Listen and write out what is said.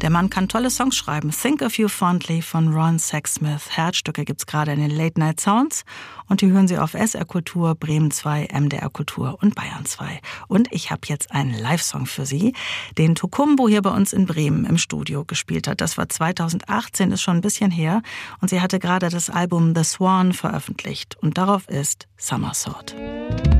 Der Mann kann tolle Songs schreiben. Think of You Fondly von Ron Sexsmith. Herzstücke gibt's gerade in den Late Night Sounds und die hören Sie auf SR Kultur, Bremen 2, MDR Kultur und Bayern 2. Und ich habe jetzt einen Live-Song für Sie, den Tokumbo hier bei uns in Bremen im Studio gespielt hat. Das war 2018, ist schon ein bisschen her und sie hatte gerade das Album The Swan veröffentlicht und darauf ist Summer Sword.